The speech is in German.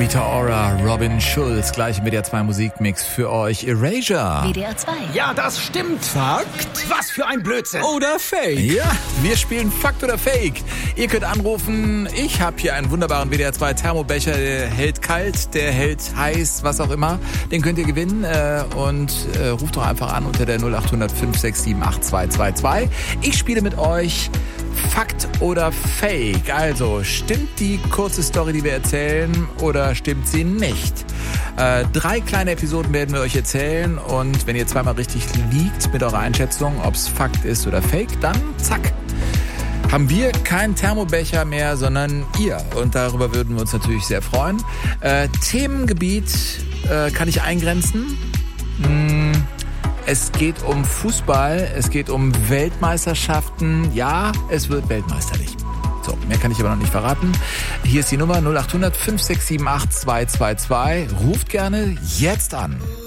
Rita Ora, Robin Schulz, gleich im WDR 2 Musikmix für euch. Erasure. WDR 2. Ja, das stimmt. Fakt Was für ein Blödsinn. oder Fake? Ja, wir spielen Fakt oder Fake. Ihr könnt anrufen. Ich habe hier einen wunderbaren WDR 2 Thermobecher. Der hält kalt, der hält heiß, was auch immer. Den könnt ihr gewinnen und ruft doch einfach an unter der 0800 567 8222. Ich spiele mit euch Fakt oder Fake. Also, stimmt die kurze Story, die wir erzählen, oder stimmt sie nicht? 3 kleine Episoden werden wir euch erzählen und wenn ihr zweimal richtig liegt mit eurer Einschätzung, ob es Fakt ist oder Fake, dann zack, haben wir keinen Thermobecher mehr, sondern ihr. Und darüber würden wir uns natürlich sehr freuen. Themengebiet kann ich eingrenzen. Es geht um Fußball, es geht um Weltmeisterschaften. Ja, es wird weltmeisterlich. So, mehr kann ich aber noch nicht verraten. Hier ist die Nummer 0800 567 8222. Ruft gerne jetzt an.